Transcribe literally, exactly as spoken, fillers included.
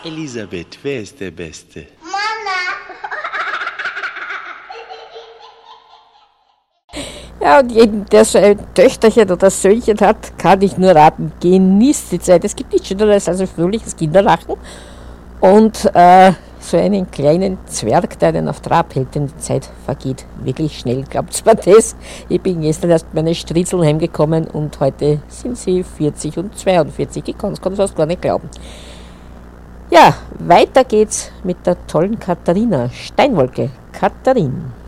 Elisabeth, wer ist der Beste? Ja, und jeden, der so ein Töchterchen oder Söhnchen hat, kann ich nur raten, genießt die Zeit. Es gibt nichts Schöneres als ein fröhliches Kinderlachen und äh, so einen kleinen Zwerg, der einen auf Trab hält, denn die Zeit vergeht wirklich schnell. Glaubt mir das? Ich bin gestern erst mit meinen Striezeln heimgekommen und heute sind sie vierzig und zweiundvierzig. Ich kann es fast gar nicht glauben. Ja, weiter geht's mit der tollen Katharina Steinwolke. Katharin.